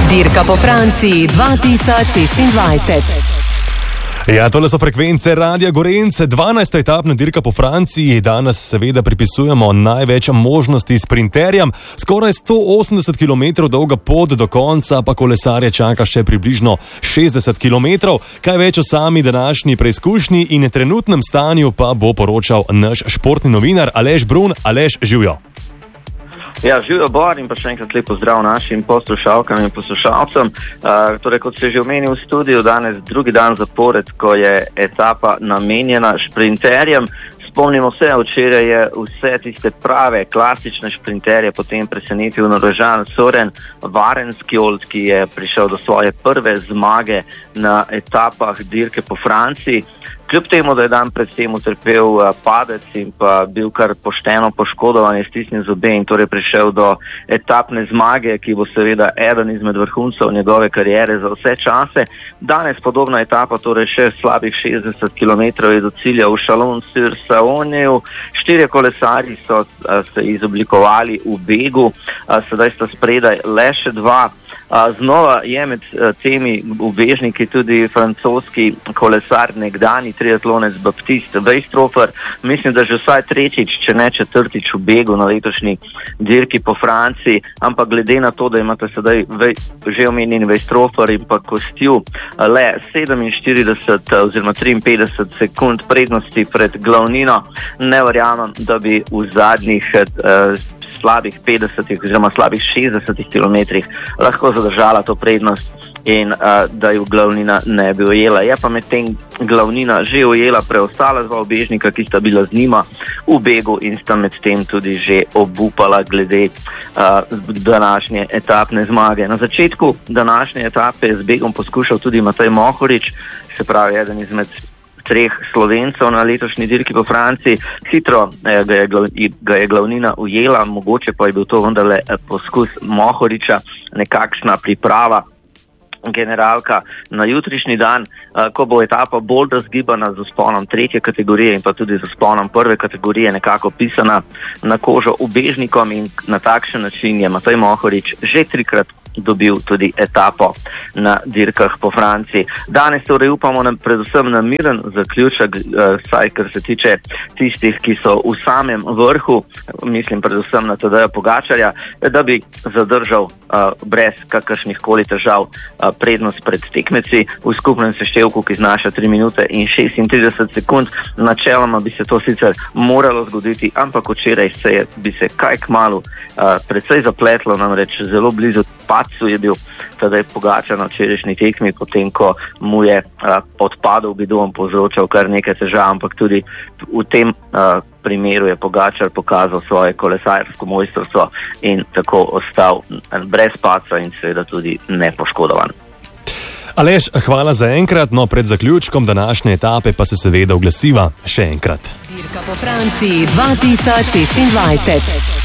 Dirka po Franciji 2026. Ja, tole so frekvence Radia Gorenc, 12. etapna dirka po Franciji. Danes seveda pripisujemo največ možnosti sprinterjem. Skoraj 180 km dolga pot do konca, pa kolesarje čaka še približno 60 km. Kaj več o sami današnji preizkušnji in trenutnem stanju pa bo poročal naš športni novinar Aleš Brun. Aleš, živjo. Ja, živijo Bor in pa še enkrat lepo zdrav našim poslušalkam in poslušalcem. Torej, kot se že omenil v studiu, danes drugi dan zapored, ko je etapa namenjena šprinterjem. Spomnimo se, včeraj je vse tiste prave, klasične šprinterje potem presenetil Norvežan Søren Varenskjold, ki je prišel do svoje prve zmage na etapah dirke po Franciji. Kljub temu, da je dan predtem utrpel padec in pa bil kar pošteno poškodovan, je stisnil zobe in torej prišel do etapne zmage, ki bo seveda eden izmed vrhuncev njegove kariere za vse čase. Danes podobna etapa, torej še slabih 60 km je do cilja v Chalon-sur-Saône. 4 kolesarji so se izoblikovali v begu, sedaj sta spredaj le še 2. Znova je med temi ubežniki tudi francoski kolesar, nekdani triatlonec Baptiste Weistrofer. Mislim, da že vsaj tretjič, če ne četrtič v begu na letošnji dirki po Franciji, ampak glede na to, da imate sedaj že omenjeni Weistrofer in pa Kostju le 47 oziroma 53 sekund prednosti pred glavnino, ne verjamem, da bi v zadnjih slabih 50 oziroma slabih 60 kilometrih lahko zadržala to prednost in da ju glavnina ne bi ujela. Je pa med tem glavnina že ujela preostala 2 ubežnika, ki sta bila z njima v begu in sta med tem tudi že obupala glede današnje etapne zmage. Na začetku današnje etape je z begom poskušal tudi Matej Mohorič, se pravi eden izmed 3 Slovencev na letošnji dirki po Franciji. Hitro ga je glavnina ujela, mogoče pa je bil to vendarle poskus Mohoriča, nekakšna priprava generalka na jutrišnji dan, ko bo etapa bolj razgibana z vzponom 3. kategorije in pa tudi z vzponom 1. kategorije nekako pisana na kožo ubežnikom, in na takšen način je Matej Mohorič že 3-krat dobil tudi etapo na dirkah po Franciji. Danes torej upamo predvsem na miren zaključek, saj kar se tiče tistih, ki so v samem vrhu, mislim predvsem na Tadeja Pogačarja, da bi zadržal brez kakršnih koli težav prednost pred tekmeci v skupnem seštevku, ki znaša 3 minute in 36 sekund. Načeloma bi se to sicer moralo zgoditi, ampak včeraj bi se kaj kmalu precej zapletlo, namreč zelo blizu padcu je bil Tadej Pogačar na včerajšnji tekmi, potem ko mu je odpadel bidon povzročal kar nekaj težav, ampak tudi v tem primeru je Pogačar pokazal svoje kolesarsko mojstrstvo in tako ostal brez padca in seveda tudi nepoškodovan. Aleš, hvala za enkrat, no pred zaključkom današnje etape pa se seveda oglasiva še enkrat. Dirka po Franciji 2026.